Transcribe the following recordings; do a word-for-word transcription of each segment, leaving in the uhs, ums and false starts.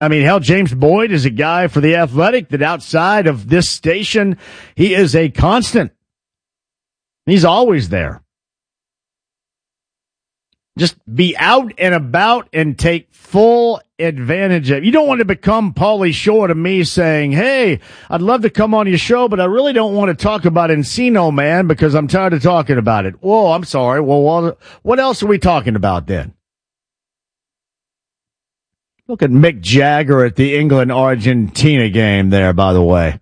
I mean, hell, James Boyd is a guy for The Athletic that outside of this station, he is a constant. He's always there. Just be out and about and take full advantage of it. You don't want to become Pauly Shore to me saying, hey, I'd love to come on your show, but I really don't want to talk about Encino Man because I'm tired of talking about it. Whoa, I'm sorry. Well, what else are we talking about then? Look at Mick Jagger at the England-Argentina game there, by the way.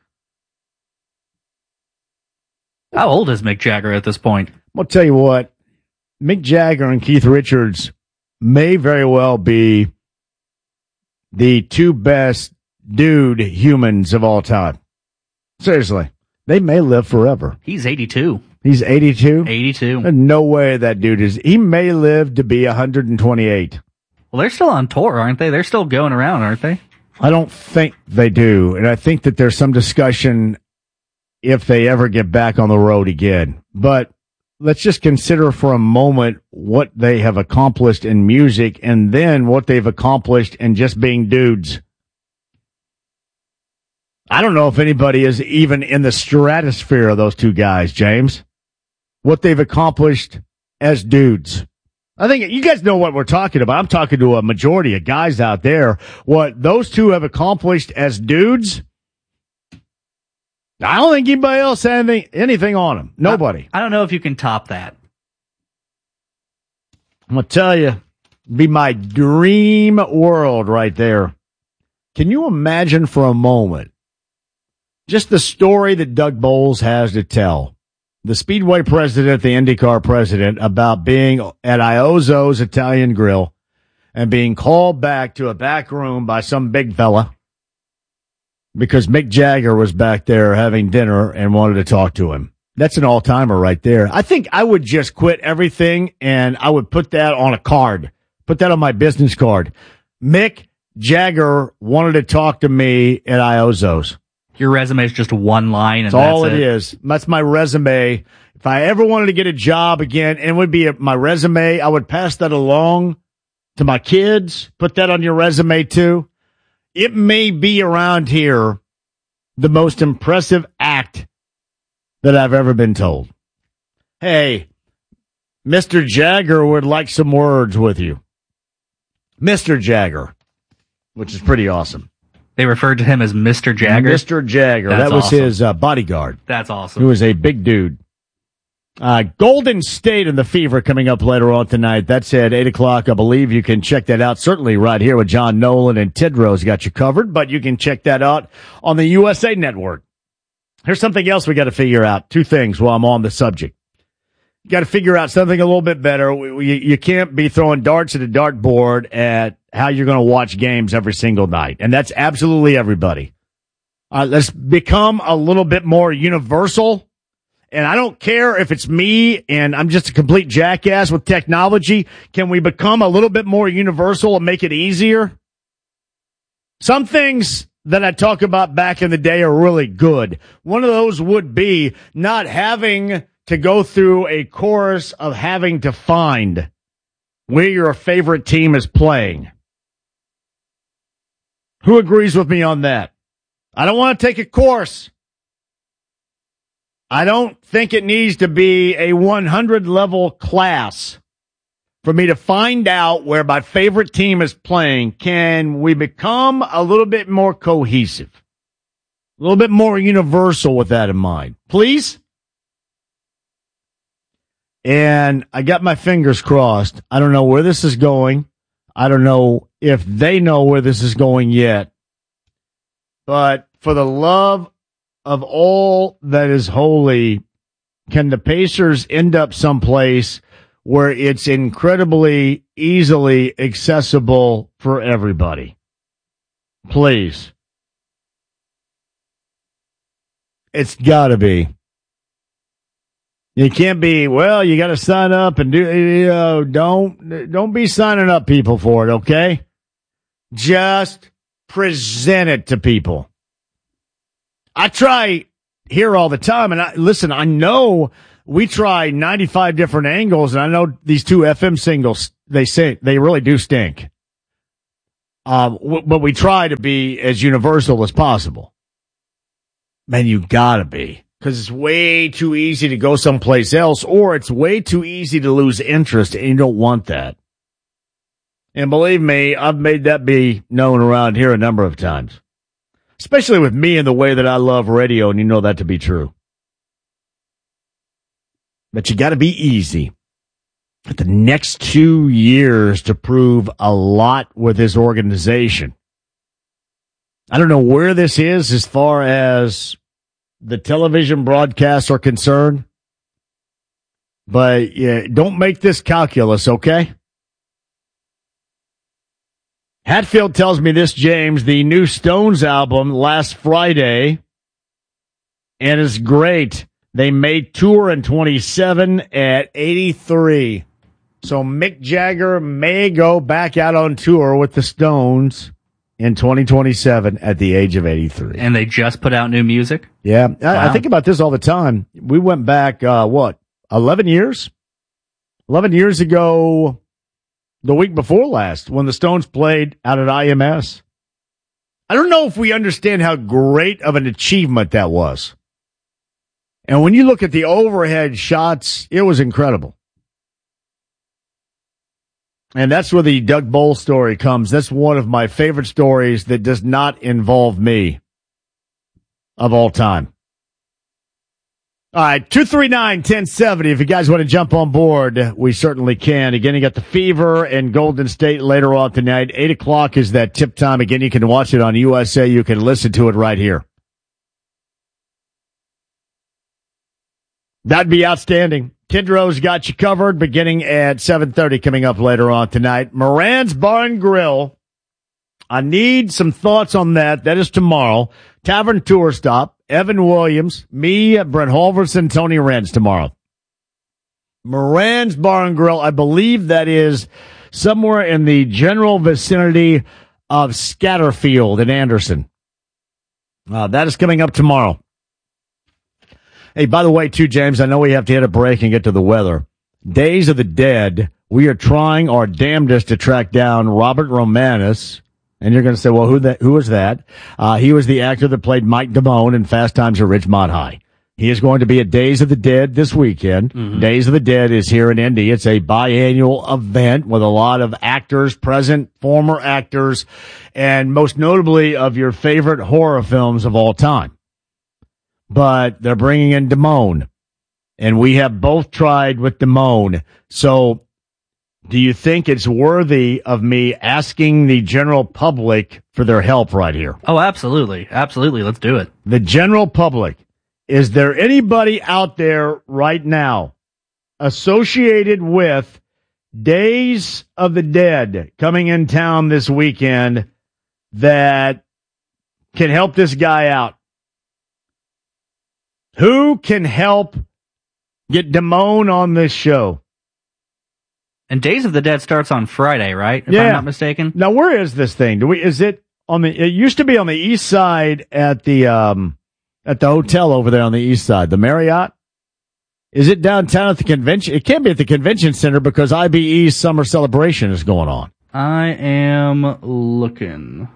How old is Mick Jagger at this point? I'll tell you what. Mick Jagger and Keith Richards may very well be the two best dude humans of all time. Seriously. They may live forever. He's eighty-two. He's eighty-two? eighty-two. There's no way that dude is. He may live to be one hundred twenty-eight. Well, they're still on tour, aren't they? They're still going around, aren't they? I don't think they do. And I think that there's some discussion if they ever get back on the road again. But let's just consider for a moment what they have accomplished in music and then what they've accomplished in just being dudes. I don't know if anybody is even in the stratosphere of those two guys, James. What they've accomplished as dudes. I think you guys know what we're talking about. I'm talking to a majority of guys out there. What those two have accomplished as dudes, I don't think anybody else had anything, anything on them. Nobody. I, I don't know if you can top that. I'm going to tell you, be my dream world right there. Can you imagine for a moment just the story that Doug Bowles has to tell? The Speedway president, the IndyCar president, about being at Iozzo's Italian Grill and being called back to a back room by some big fella because Mick Jagger was back there having dinner and wanted to talk to him. That's an all-timer right there. I think I would just quit everything and I would put that on a card. Put that on my business card. Mick Jagger wanted to talk to me at Iozzo's. Your resume is just one line, and that's, that's all it it is. That's my resume. If I ever wanted to get a job again, and it would be my resume, I would pass that along to my kids. Put that on your resume too. It may be around here the most impressive act that I've ever been told. Hey, Mister Jagger would like some words with you. Mister Jagger, which is pretty awesome. They referred to him as Mister Jagger? Mister Jagger. That's that was awesome. his uh, bodyguard. That's awesome. He was a big dude. Uh, Golden State and the Fever coming up later on tonight. That's at eight o'clock. I believe you can check that out. Certainly right here with John Nolan and Tidrose got you covered, but you can check that out on the U S A Network. Here's something else we got to figure out. Two things while I'm on the subject. You got to figure out something a little bit better. You, you can't be throwing darts at a dartboard at how you're going to watch games every single night. And that's absolutely everybody. Uh, let's become a little bit more universal. And I don't care if it's me and I'm just a complete jackass with technology. Can we become a little bit more universal and make it easier? Some things that I talk about back in the day are really good. One of those would be not having to go through a chorus of having to find where your favorite team is playing. Who agrees with me on that? I don't want to take a course. I don't think it needs to be a one hundred level class for me to find out where my favorite team is playing. Can we become a little bit more cohesive? A little bit more universal with that in mind, please? And I got my fingers crossed. I don't know where this is going. I don't know if they know where this is going yet. But for the love of all that is holy, can the Pacers end up someplace where it's incredibly easily accessible for everybody? Please. It's got to be. You can't be, well, you got to sign up and do, you know, don't, don't be signing up people for it, okay? Just present it to people. I try here all the time, and I, listen, I know we try ninety-five different angles, and I know these two F M singles, they say, they really do stink. Um, w- but we try to be as universal as possible. Man, you gotta be. Because it's way too easy to go someplace else, or it's way too easy to lose interest, and you don't want that. And believe me, I've made that be known around here a number of times. Especially with me and the way that I love radio, and you know that to be true. But you gotta be easy. The next two years to prove a lot with this organization. I don't know where this is as far as the television broadcasts are concerned, but yeah, don't make this calculus, okay? Hatfield tells me this, James, the new Stones album last Friday, and it's great. They made tour in twenty-seven at eighty-three. So Mick Jagger may go back out on tour with the Stones in twenty twenty-seven at the age of eighty-three. And they just put out new music? Yeah. I, Wow. I think about this all the time. We went back, uh, what, eleven years? eleven years ago, the week before last, when the Stones played out at I M S. I don't know if we understand how great of an achievement that was. And when you look at the overhead shots, it was incredible. And that's where the Doug Bowl story comes. That's one of my favorite stories that does not involve me of all time. All right, two three nine, one oh seven oh. If you guys want to jump on board, we certainly can. Again, you got the Fever and Golden State later on tonight. eight o'clock is that tip time. Again, you can watch it on U S A. You can listen to it right here. That'd be outstanding. Tidrow's got you covered beginning at seven thirty coming up later on tonight. Moran's Bar and Grill. I need some thoughts on that. That is tomorrow. Tavern Tour Stop. Evan Williams, me, Brent Halverson, Tony Renz tomorrow. Moran's Bar and Grill, I believe that is somewhere in the general vicinity of Scatterfield in Anderson. Uh, that is coming up tomorrow. Hey, by the way, too, James, I know we have to hit a break and get to the weather. Days of the Dead, we are trying our damnedest to track down Robert Romanus. And you're going to say, well, who that, who was that? Uh, he was the actor that played Mike Damone in Fast Times at Ridgemont High. He is going to be at Days of the Dead this weekend. Mm-hmm. Days of the Dead is here in Indy. It's a biannual event with a lot of actors present, former actors, and most notably of your favorite horror films of all time. But they're bringing in Damone, and we have both tried with Damone. So do you think it's worthy of me asking the general public for their help right here? Oh, absolutely. Absolutely. Let's do it. The general public. Is there anybody out there right now associated with Days of the Dead coming in town this weekend that can help this guy out? Who can help get Damone on this show? And Days of the Dead starts on Friday, right? If yeah. I'm not mistaken. Now, where is this thing? Do we? Is it on the? It used to be on the east side at the um at the hotel over there on the east side, the Marriott. Is it downtown at the convention? It can't be at the convention center because I B E's summer celebration is going on. I am looking.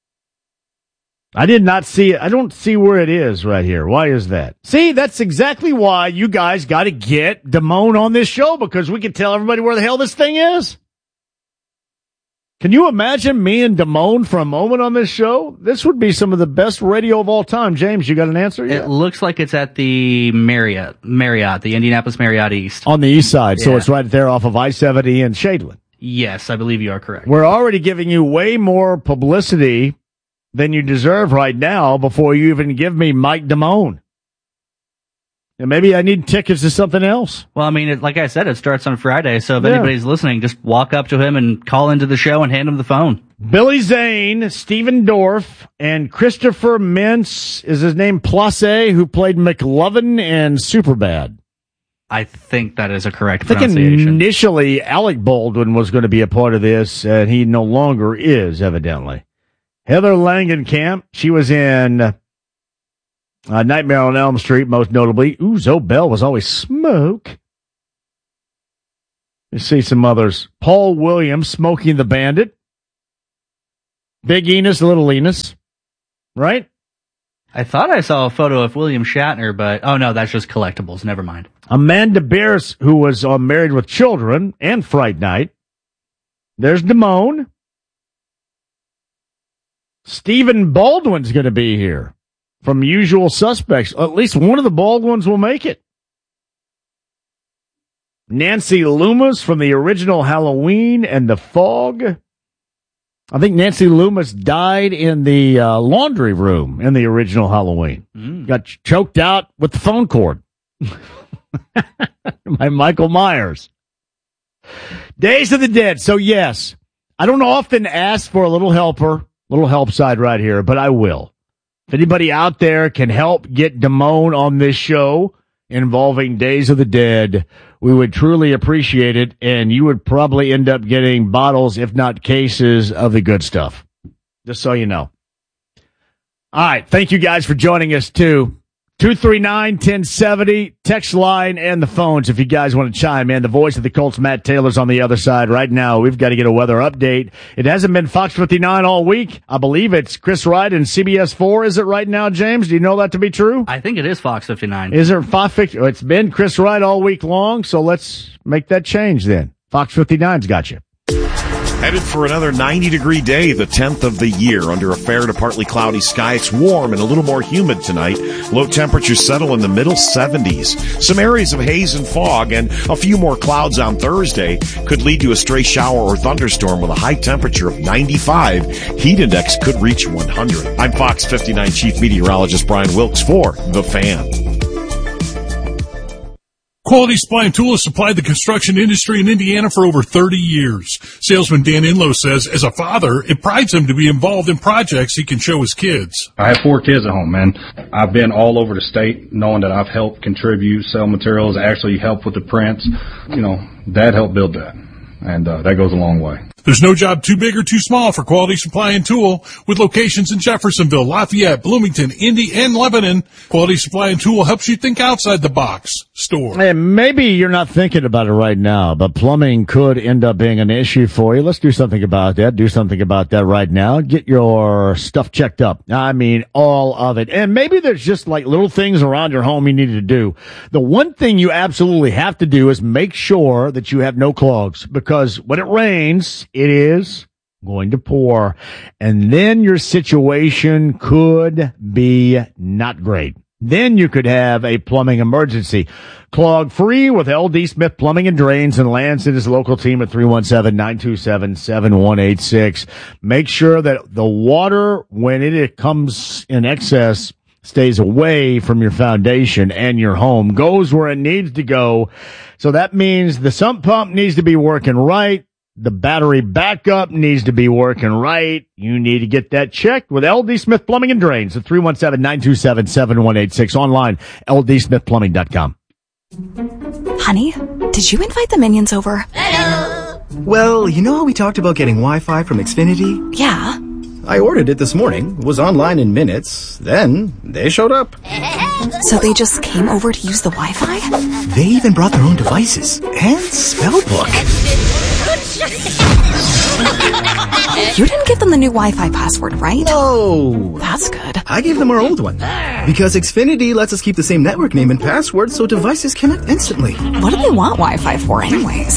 I did not see it. I don't see where it is right here. Why is that? See, that's exactly why you guys got to get Damone on this show, because we can tell everybody where the hell this thing is. Can you imagine me and Damone for a moment on this show? This would be some of the best radio of all time. James, you got an answer yet? It looks like it's at the Marriott, Marriott, the Indianapolis Marriott East. On the east side, yeah. So it's right there off of I seventy and Shadeland. Yes, I believe you are correct. We're already giving you way more publicity than you deserve right now before you even give me Mike Damone. And maybe I need tickets to something else. Well, I mean, it, like I said, it starts on Friday, so if yeah. anybody's listening, just walk up to him and call into the show and hand him the phone. Billy Zane, Stephen Dorff, and Christopher Mintz, is his name Place, who played McLovin in Superbad. I think that is a correct I think pronunciation. Initially, Alec Baldwin was going to be a part of this, and he no longer is, evidently. Heather Langenkamp, she was in uh, Nightmare on Elm Street, most notably. Ooh, Zoe Bell was always smoke. Let's see some others. Paul Williams, Smokey and the Bandit. Big Enos, Little Enos, right? I thought I saw a photo of William Shatner, but oh no, that's just collectibles. Never mind. Amanda Beers, who was uh, Married with Children and Fright Night. There's Damone. Stephen Baldwin's going to be here from Usual Suspects. At least one of the Baldwins will make it. Nancy Loomis from the original Halloween and The Fog. I think Nancy Loomis died in the uh, laundry room in the original Halloween. Mm. Got ch- choked out with the phone cord by Michael Myers. Days of the Dead. So, yes, I don't often ask for a little helper, little help side right here, but I will. If anybody out there can help get Damone on this show involving Days of the Dead, we would truly appreciate it, and you would probably end up getting bottles, if not cases, of the good stuff. Just so you know. All right, thank you guys for joining us, too. two three nine, one oh seven oh, text line and the phones if you guys want to chime in. The voice of the Colts, Matt Taylor's on the other side. Right now, we've got to get a weather update. It hasn't been Fox fifty-nine all week. I believe it's Chris Wright and C B S four. Is it right now, James? Do you know that to be true? I think it is Fox fifty-nine. Is it Fox fifty? It's been Chris Wright all week long, so let's make that change then. Fox fifty-nine's got you. Headed for another ninety-degree day, the tenth of the year. Under a fair to partly cloudy sky, it's warm and a little more humid tonight. Low temperatures settle in the middle seventies. Some areas of haze and fog and a few more clouds on Thursday could lead to a stray shower or thunderstorm with a high temperature of ninety-five. Heat index could reach one hundred. I'm Fox fifty-nine Chief Meteorologist Brian Wilkes for The Fan. Quality Supply and Tool has supplied the construction industry in Indiana for over thirty years. Salesman Dan Inlow says, as a father, it prides him to be involved in projects he can show his kids. I have four kids at home, man. I've been all over the state knowing that I've helped contribute, sell materials, actually help with the prints. You know, Dad helped build that, and uh, that goes a long way. There's no job too big or too small for Quality Supply and Tool. With locations in Jeffersonville, Lafayette, Bloomington, Indy, and Lebanon, Quality Supply and Tool helps you think outside the box. Store. And maybe you're not thinking about it right now, but plumbing could end up being an issue for you. Let's do something about that. Do something about that right now. Get your stuff checked up. I mean, all of it. And maybe there's just like little things around your home you need to do. The one thing you absolutely have to do is make sure that you have no clogs, because when it rains, it is going to pour, and then your situation could be not great. Then you could have a plumbing emergency. Clog free with L D Smith Plumbing and Drains, and Lance and his local team at three one seven, nine two seven, seven one eight six. Make sure that the water, when it comes in excess, stays away from your foundation and your home, goes where it needs to go. So that means the sump pump needs to be working right. The battery backup needs to be working right. You need to get that checked with L D Smith Plumbing and Drains at three one seven, nine two seven, seven one eight six. Online, L D smith plumbing dot com. Honey, did you invite the minions over? Hello. Well, you know how we talked about getting Wi-Fi from Xfinity? Yeah. I ordered it this morning, was online in minutes, then they showed up. So they just came over to use the Wi-Fi? They even brought their own devices and spell book. You didn't give them the new Wi-Fi password, right? No. That's good. I gave them our old one. Because Xfinity lets us keep the same network name and password so devices connect instantly. What do they want Wi-Fi for anyways?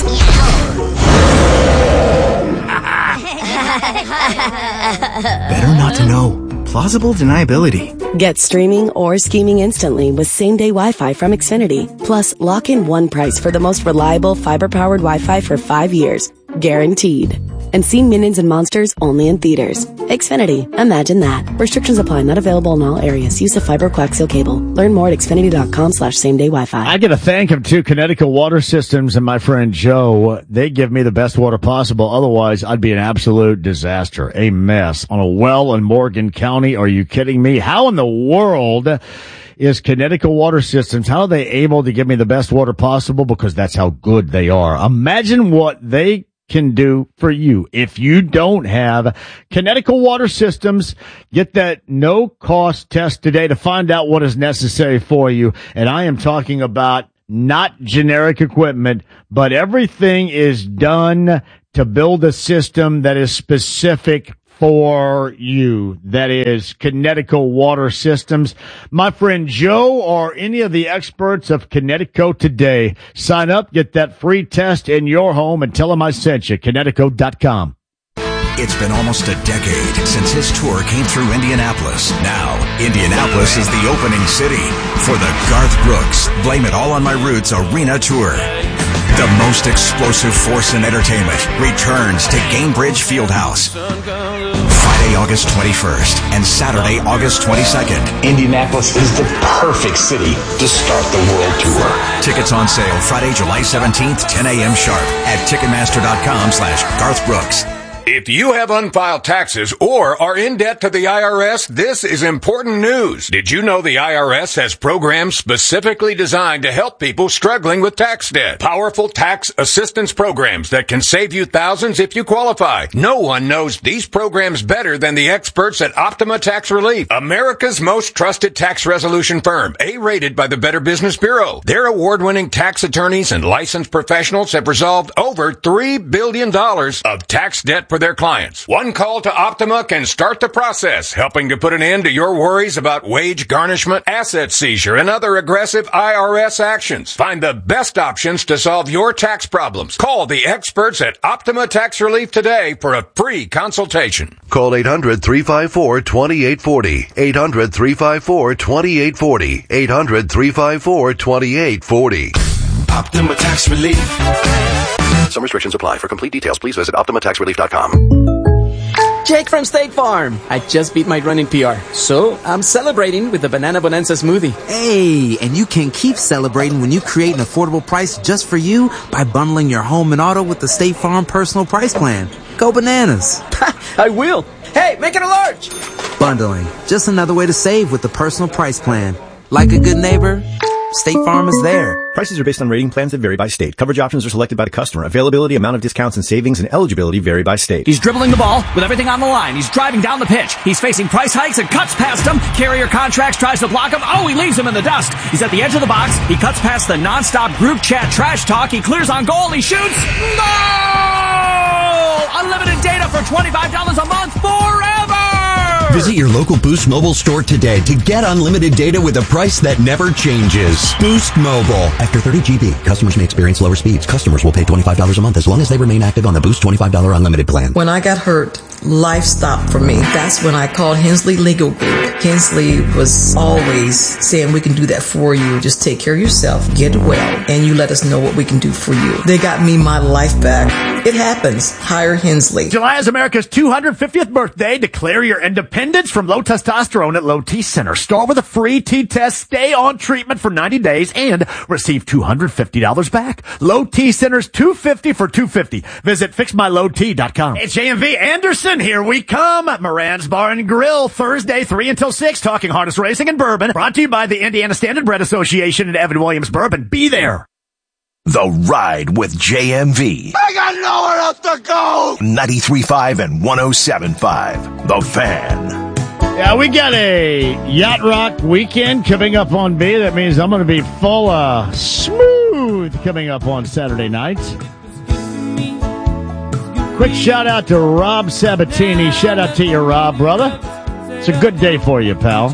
Better not to know. Plausible deniability. Get streaming or scheming instantly with same-day Wi-Fi from Xfinity. Plus, lock in one price for the most reliable fiber-powered Wi-Fi for five years. Guaranteed. And see Minions and Monsters only in theaters. Xfinity. Imagine that. Restrictions apply. Not available in all areas. Use of fiber coaxial cable. Learn more at xfinity.com slash same-day Wi-Fi. I got to thank him, too, Connecticut Water Systems and my friend Joe. They give me the best water possible. Otherwise, I'd be an absolute disaster. A mess on a well in Morgan County. Are you kidding me? How in the world is Connecticut Water Systems, how are they able to give me the best water possible? Because that's how good they are. Imagine what they can do for you. If you don't have Connecticut Water Systems, get that no-cost test today to find out what is necessary for you. And I am talking about not generic equipment, but everything is done to build a system that is specific for you. That is Connecticut Water Systems. My friend Joe or any of the experts of Connecticut today. Sign up, get that free test in your home, and tell them I sent you. Connecticut dot com. It's been almost a decade since his tour came through Indianapolis. Now, Indianapolis is the opening city for the Garth Brooks Blame It All on My Roots Arena Tour. The most explosive force in entertainment returns to Gamebridge Fieldhouse. Friday, August twenty-first and Saturday, August twenty-second. Indianapolis is the perfect city to start the world tour. Tickets on sale Friday, July seventeenth, ten a.m. sharp at Ticketmaster.com slash Garth Brooks. If you have unfiled taxes or are in debt to the I R S, this is important news. Did you know the I R S has programs specifically designed to help people struggling with tax debt? Powerful tax assistance programs that can save you thousands if you qualify. No one knows these programs better than the experts at Optima Tax Relief, America's most trusted tax resolution firm, A-rated by the Better Business Bureau. Their award-winning tax attorneys and licensed professionals have resolved over three billion dollars of tax debt for their clients. One call to Optima can start the process, helping to put an end to your worries about wage garnishment, asset seizure, and other aggressive I R S actions. Find the best options to solve your tax problems. Call the experts at Optima Tax Relief today for a free consultation. Call eight hundred, three five four, two eight four zero. eight hundred, three five four, two eight four zero. eight hundred, three five four, two eight four zero. Optima Tax Relief. Some restrictions apply. For complete details, please visit Optima Tax Relief dot com. Jake from State Farm. I just beat my running P R, so I'm celebrating with the Banana Bonanza smoothie. Hey, and you can keep celebrating when you create an affordable price just for you by bundling your home and auto with the State Farm Personal Price Plan. Go bananas. I will. Hey, make it a large. Bundling. Just another way to save with the Personal Price Plan. Like a good neighbor, State Farm is there. Prices are based on rating plans that vary by state. Coverage options are selected by the customer. Availability, amount of discounts and savings, and eligibility vary by state. He's dribbling the ball with everything on the line. He's driving down the pitch. He's facing price hikes and cuts past him. Carrier Contracts tries to block him. Oh, he leaves him in the dust. He's at the edge of the box. He cuts past the nonstop group chat trash talk. He clears on goal. He shoots. Goal! Unlimited data for twenty-five dollars a month forever! Visit your local Boost Mobile store today to get unlimited data with a price that never changes. Boost Mobile. After thirty gigabytes, customers may experience lower speeds. Customers will pay twenty-five dollars a month as long as they remain active on the Boost twenty-five dollars unlimited plan. When I got hurt, life stopped for me. That's when I called Hensley Legal Group. Hensley was always saying, we can do that for you. Just take care of yourself, get well, and you let us know what we can do for you. They got me my life back. It happens. Hire Hensley. July is America's two hundred fiftieth birthday. Declare your independence from low testosterone at Low T Center. Start with a free T-test, stay on treatment for ninety days, and receive two hundred fifty dollars back. Low T Center's two hundred fifty dollars for two hundred fifty dollars. Visit fix my low t dot com. It's J M V Anderson. Here we come. Moran's Bar and Grill, Thursday, three until six, talking harness racing and bourbon. Brought to you by the Indiana Standard Bread Association and Evan Williams Bourbon. Be there. The Ride with J M V. I got nowhere else to go! ninety-three point five and one oh seven point five. The Fan. Yeah, we got a Yacht Rock weekend coming up on B. That means I'm going to be full of smooth coming up on Saturday night. Quick shout out to Rob Sabatini. Shout out to you, Rob, brother. It's a good day for you, pal.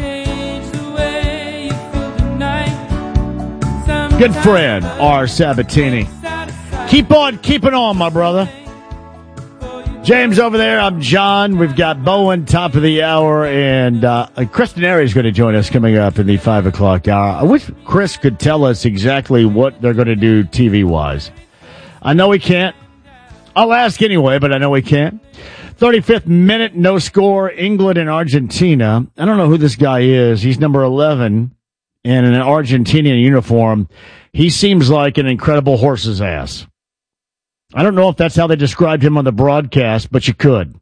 Good friend, R. Sabatini. Keep on keeping on, my brother. James over there, I'm John. We've got Bowen, top of the hour, and uh, Kristen Airy is going to join us coming up in the five o'clock hour. I wish Chris could tell us exactly what they're going to do T V-wise. I know he can't. I'll ask anyway, but I know he can't. thirty-fifth minute, no score, England and Argentina. I don't know who this guy is. He's number eleven. And in an Argentinian uniform, he seems like an incredible horse's ass. I don't know if that's how they described him on the broadcast, but you could.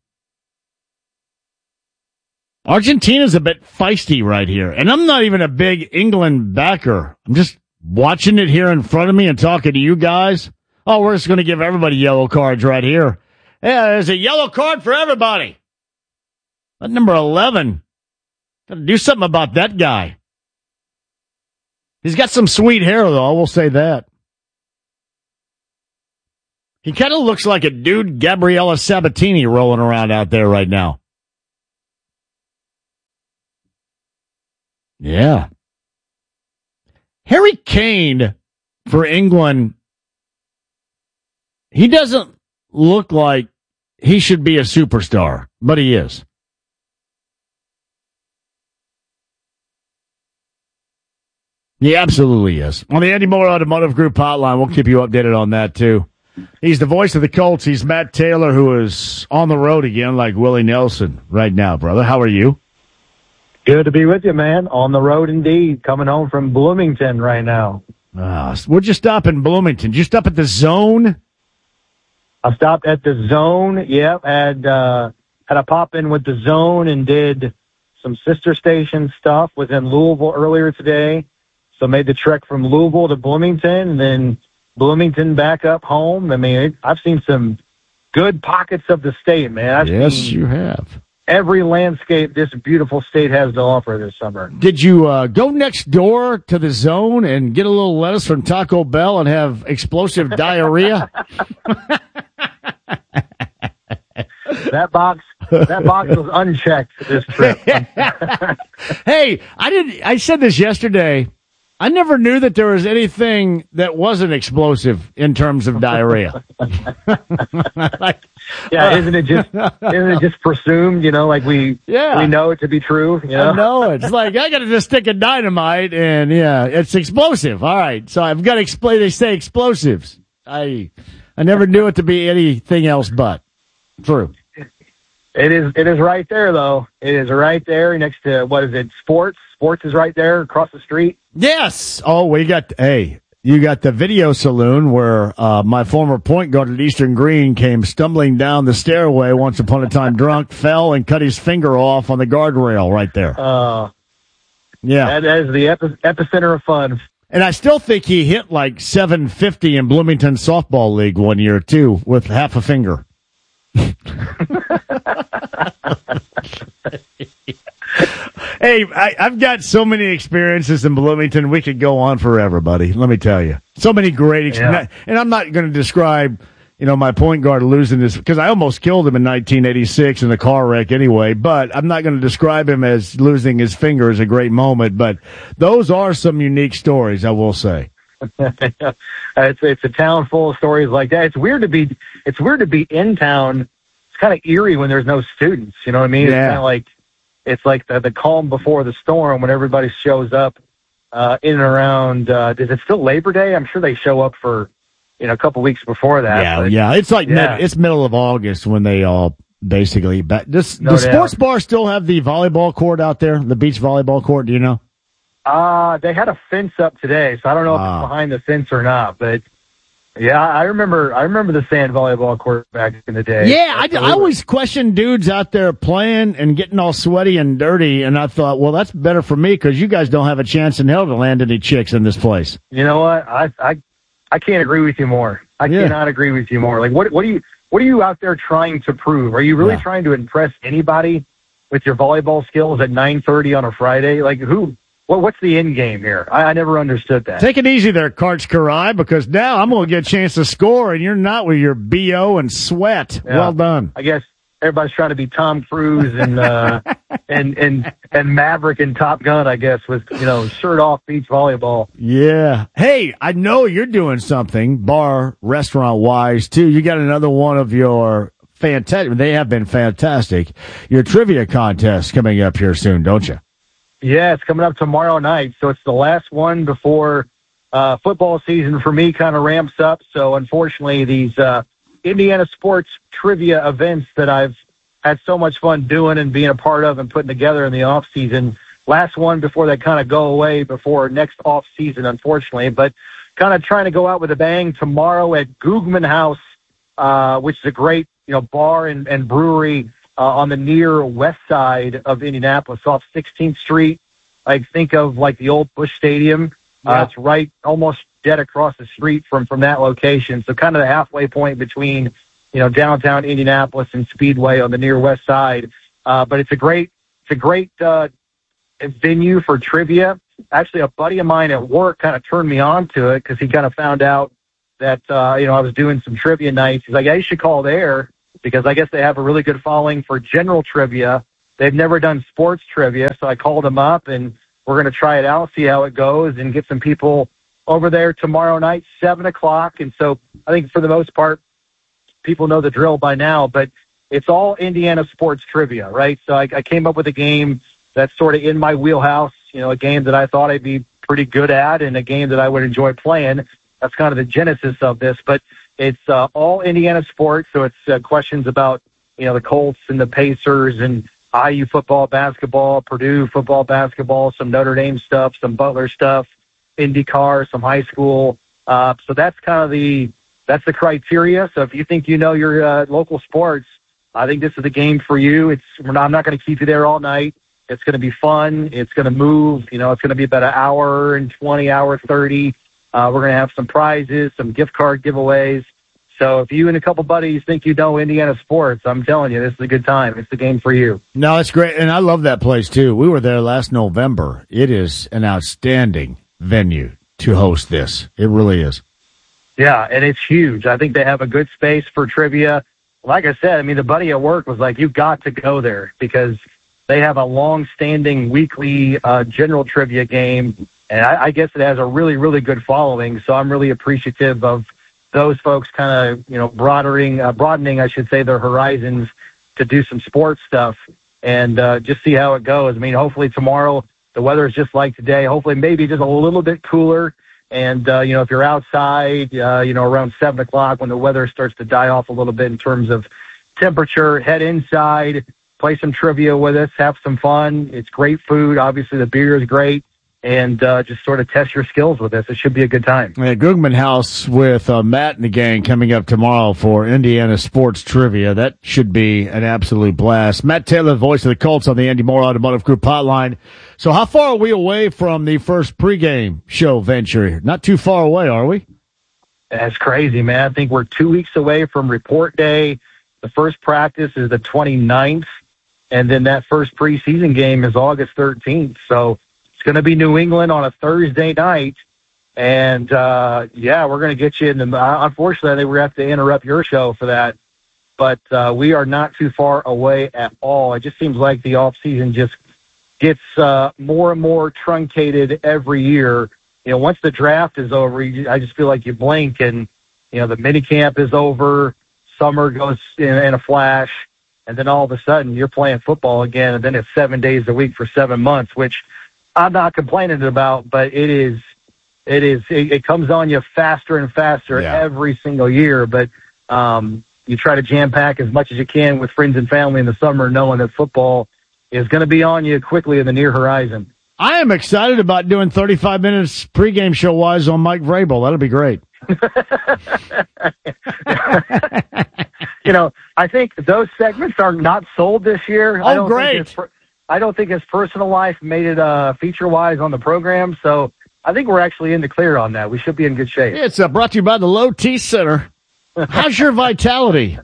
Argentina's a bit feisty right here. And I'm not even a big England backer. I'm just watching it here in front of me and talking to you guys. Oh, we're just going to give everybody yellow cards right here. Yeah, there's a yellow card for everybody. That number eleven. Got to do something about that guy. He's got some sweet hair, though, I will say that. He kind of looks like a dude Gabriella Sabatini rolling around out there right now. Yeah. Harry Kane for England, he doesn't look like he should be a superstar, but he is. He absolutely is. On the Andy Moore Automotive Group hotline, we'll keep you updated on that, too. He's the voice of the Colts. He's Matt Taylor, who is on the road again like Willie Nelson right now, brother. How are you? Good to be with you, man. On the road indeed. Coming home from Bloomington right now. Ah, where'd you stop in Bloomington? Did you stop at the Zone? I stopped at the Zone. Yep. Had, uh, had a pop in with the Zone and did some sister station stuff. Was in Louisville earlier today. So made the trek from Louisville to Bloomington and then Bloomington back up home. I mean, it, I've seen some good pockets of the state, man. I've yes, seen you have. Every landscape this beautiful state has to offer this summer. Did you uh, go next door to the Zone and get a little lettuce from Taco Bell and have explosive diarrhea? That box, that box was unchecked this trip. Hey, I did. I said this yesterday. I never knew that there was anything that wasn't explosive in terms of diarrhea. like, yeah, uh, isn't it just isn't it just presumed? You know, like we yeah. we know it to be true. You know, I know it's like I got to just stick a dynamite, and yeah, it's explosive. All right, so I've got to explain. They say explosives. I I never knew it to be anything else but true. It is. It is right there, though. It is right there next to what is it? Sports. Sports is right there across the street. Yes. Oh, we got, hey, you got the video saloon where uh, my former point guard at Eastern Green came stumbling down the stairway once upon a time drunk, fell, and cut his finger off on the guardrail right there. Uh, yeah. That is the epi- epicenter of fun. And I still think he hit like seven fifty in Bloomington Softball League one year, too, with half a finger. Hey, I, I've got so many experiences in Bloomington. We could go on forever, buddy. Let me tell you. So many great experiences. Yeah. And I'm not going to describe, you know, my point guard losing this because I almost killed him in nineteen eighty-six in a car wreck anyway, but I'm not going to describe him as losing his finger as a great moment, but those are some unique stories, I will say. it's, it's a town full of stories like that. It's weird to be, it's weird to be in town. It's kind of eerie when there's no students. You know what I mean? Yeah. It's kind of like, It's like the, the calm before the storm when everybody shows up uh, in and around. Uh, is it still Labor Day? I'm sure they show up for, you know, a couple weeks before that. Yeah, but, yeah. It's like yeah. Mid, it's middle of August when they all basically. Back. Does No the sports doubt. bar still have the volleyball court out there? The beach volleyball court? Do you know? Uh, they had a fence up today, so I don't know if Ah. it's behind the fence or not. But yeah, I remember. I remember the sand volleyball court back in the day. Yeah, I, I always question dudes out there playing and getting all sweaty and dirty, and I thought, well, that's better for me because you guys don't have a chance in hell to land any chicks in this place. You know what? I I I can't agree with you more. I Yeah. cannot agree with you more. Like, what what are you what are you out there trying to prove? Are you really Yeah. trying to impress anybody with your volleyball skills at nine thirty on a Friday? Like, who? What what's the end game here? I, I never understood that. Take it easy there, Karch Karai, because now I'm going to get a chance to score, and you're not with your B O and sweat. Yeah. Well done. I guess everybody's trying to be Tom Cruise and uh, and and and Maverick and Top Gun. I guess with you know shirt off beach volleyball. Yeah. Hey, I know you're doing something bar restaurant wise too. You got another one of your fantastic. They have been fantastic. Your trivia contest coming up here soon, don't you? Yeah, it's coming up tomorrow night, so it's the last one before uh, football season for me kind of ramps up. So unfortunately, these uh, Indiana sports trivia events that I've had so much fun doing and being a part of and putting together in the off season, last one before they kind of go away before next off season, unfortunately. But kind of trying to go out with a bang tomorrow at Googman House, uh, which is a great you know bar and, and brewery. Uh, on the near west side of Indianapolis, off sixteenth Street. I think of like the old Busch Stadium. Yeah. Uh, it's right almost dead across the street from, from that location. So kind of the halfway point between, you know, downtown Indianapolis and Speedway on the near west side. Uh, but it's a great, it's a great, uh, venue for trivia. Actually, a buddy of mine at work kind of turned me on to it because he kind of found out that, uh, you know, I was doing some trivia nights. He's like, yeah, you should call there. Because I guess they have a really good following for general trivia. They've never done sports trivia, so I called them up and we're going to try it out, see how it goes, and get some people over there tomorrow night, seven o'clock. And so I think for the most part, people know the drill by now, but it's all Indiana sports trivia, right? So I, I came up with a game that's sort of in my wheelhouse, you know, a game that I thought I'd be pretty good at and a game that I would enjoy playing. That's kind of the genesis of this, but it's uh, all Indiana sports. So it's uh, questions about, you know, the Colts and the Pacers and I U football, basketball, Purdue football, basketball, some Notre Dame stuff, some Butler stuff, IndyCar, some high school. Uh, so that's kind of the, that's the criteria. So if you think you know your uh, local sports, I think this is the game for you. It's, we're not, I'm not going to keep you there all night. It's going to be fun. It's going to move. You know, it's going to be about an hour and twenty, hour thirty. Uh, we're going to have some prizes, some gift card giveaways. So if you and a couple buddies think you know Indiana sports, I'm telling you, this is a good time. It's the game for you. No, it's great. And I love that place, too. We were there last November. It is an outstanding venue to host this. It really is. Yeah, and it's huge. I think they have a good space for trivia. Like I said, I mean, the buddy at work was like, you've got to go there because they have a long-standing weekly uh, general trivia game, and I, I guess it has a really, really good following. So I'm really appreciative of those folks kind of, you know, broadening, uh, broadening, I should say, their horizons to do some sports stuff and uh, just see how it goes. I mean, hopefully tomorrow the weather is just like today. Hopefully maybe just a little bit cooler. And, uh, you know, if you're outside, uh, you know, around seven o'clock when the weather starts to die off a little bit in terms of temperature, head inside, play some trivia with us, have some fun. It's great food. Obviously, the beer is great. And uh, just sort of test your skills with this. It should be a good time. Yeah, Gugman House with uh, Matt and the gang coming up tomorrow for Indiana Sports Trivia. That should be an absolute blast. Matt Taylor, voice of the Colts on the Andy Moore Automotive Group hotline. So how far are we away from the first pregame show venture? Not too far away, are we? That's crazy, man. I think we're two weeks away from report day. The first practice is the twenty-ninth, and then that first preseason game is August thirteenth. So it's going to be New England on a Thursday night. And, uh, yeah, we're going to get you in the, uh, unfortunately, I think we're going to have to interrupt your show for that. But uh, we are not too far away at all. It just seems like the off season just gets uh, more and more truncated every year. You know, once the draft is over, you, I just feel like you blink and, you know, the mini camp is over, summer goes in, in a flash, and then all of a sudden you're playing football again, and then it's seven days a week for seven months, which I'm not complaining about, but it is, it is, it, it comes on you faster and faster yeah. every single year. But um, you try to jam pack as much as you can with friends and family in the summer, knowing that football is going to be on you quickly in the near horizon. I am excited about doing thirty-five minutes pregame show wise on Mike Vrabel. That'll be great. You know, I think those segments are not sold this year. Oh, I don't great. Think his, I don't think his personal life made it uh, feature-wise on the program, so I think we're actually in the clear on that. We should be in good shape. It's uh, brought to you by the Low T Center. How's your vitality?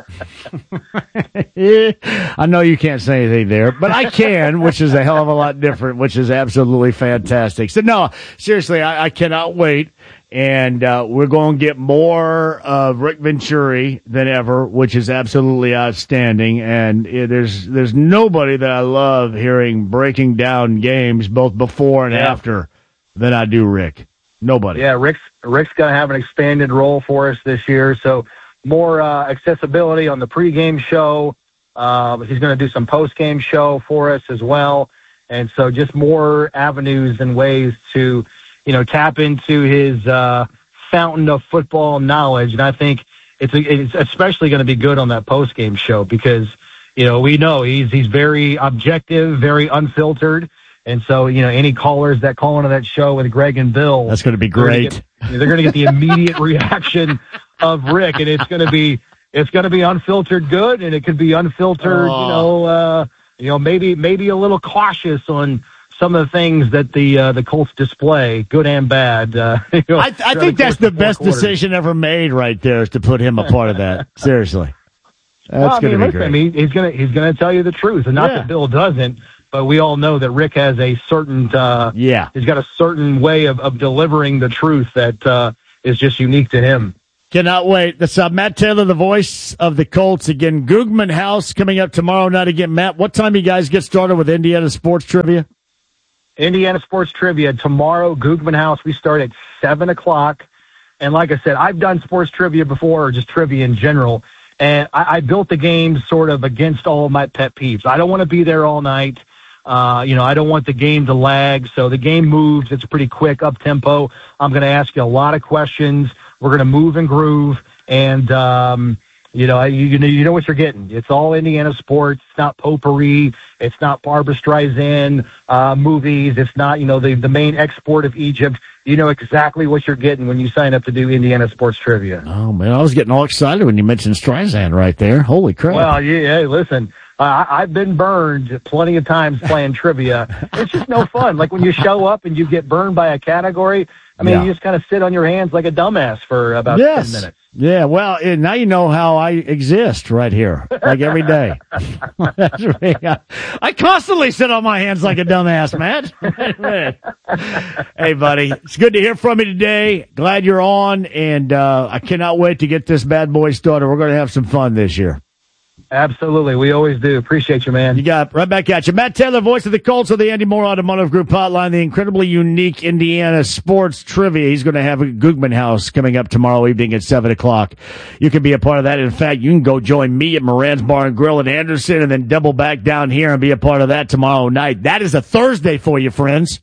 I know you can't say anything there, but I can, which is a hell of a lot different, which is absolutely fantastic. So, no, seriously, I, I cannot wait. And uh, we're going to get more of Rick Venturi than ever, which is absolutely outstanding. And it, there's there's nobody that I love hearing breaking down games both before and yeah. after than I do Rick. Nobody. Yeah, Rick's Rick's going to have an expanded role for us this year. So more uh, accessibility on the pregame show. Uh, he's going to do some postgame show for us as well. And so just more avenues and ways to, you know, tap into his uh, fountain of football knowledge. And I think it's, it's especially going to be good on that postgame show because, you know, we know he's he's very objective, very unfiltered. And so, you know, any callers that call into that show with Greg and Bill, that's going to be great. They're going to get the immediate reaction of Rick, and it's going to be it's going to be unfiltered good, and it could be unfiltered, oh. you know, uh, you know, maybe maybe a little cautious on some of the things that the uh, the Colts display, good and bad. Uh, you know, I, I think that's the best quarters. decision ever made, right there, is to put him a part of that. Seriously, that's well, going to be listen, great. I mean, he's going to he's going to tell you the truth, and not yeah. that Bill doesn't. But we all know that Rick has a certain, uh, yeah, he's got a certain way of, of delivering the truth that uh, is just unique to him. Cannot wait. That's uh, Matt Taylor, the voice of the Colts. Again, Gugman House coming up tomorrow night. Again, Matt, what time you guys get started with Indiana Sports Trivia? Indiana Sports Trivia tomorrow, Googman House. We start at seven o'clock. And like I said, I've done sports trivia before, or just trivia in general. And I, I built the game sort of against all of my pet peeves. I don't want to be there all night. Uh, you know, I don't want the game to lag. So the game moves. It's pretty quick, up tempo. I'm going to ask you a lot of questions. We're going to move and groove. And, um, you know, you, you know, you know what you're getting. It's all Indiana sports. It's not potpourri. It's not Barbra Streisand uh, movies. It's not, you know, the, the main export of Egypt. You know exactly what you're getting when you sign up to do Indiana Sports Trivia. Oh, man, I was getting all excited when you mentioned Streisand right there. Holy crap. Well, yeah, hey, listen, uh, I've been burned plenty of times playing trivia. It's just no fun. Like when you show up and you get burned by a category, I mean, yeah. you just kind of sit on your hands like a dumbass for about yes. ten minutes. Yeah, well, and now you know how I exist right here, like every day. I constantly sit on my hands like a dumbass, Matt. Hey, buddy, it's good to hear from you today. Glad you're on, and uh, I cannot wait to get this bad boy started. We're going to have some fun this year. Absolutely. We always do. Appreciate you, man. You got it. Right back at you. Matt Taylor, voice of the Colts of the Andy Moore Automotive Group hotline, the incredibly unique Indiana sports trivia. He's going to have a Googman House coming up tomorrow evening at seven o'clock. You can be a part of that. In fact, you can go join me at Moran's Bar and Grill in Anderson and then double back down here and be a part of that tomorrow night. That is a Thursday for you, friends.